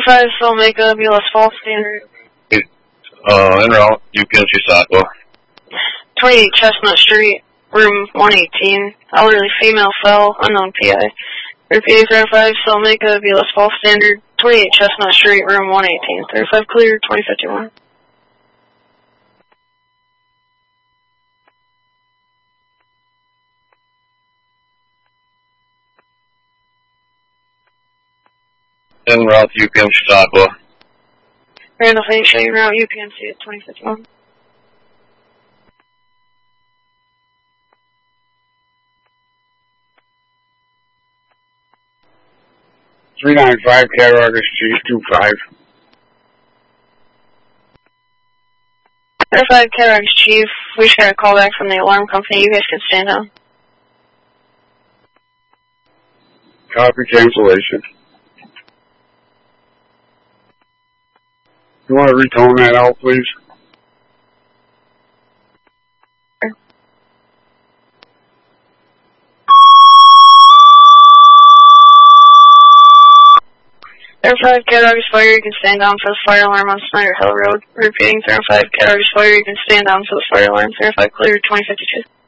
5, Omega, BLS Falls Standard. En route, UPMC Saco. 28 Chestnut Street, room 118. Elderly female fell, unknown PI. Repeating 35, Omega, BLS Falls Standard. 28 Chestnut Street, room 118. 35 clear, 2051. En route, UPMC Saco. Randall Fate, show you route UPMC at 2051. $395 Cattaraugus Chief 25. 35 Cattaraugus Chief, we just got a call back from the alarm company. You guys can stand down. Copy cancellation. You want to retone that out, please? Sure. Thirty-five Cattaraugus Fire, you can stand down for the fire alarm on Snyder Hill Road. Repeating 35 Cattaraugus Fire, you can stand down for the fire alarm. 35 clear, 2052.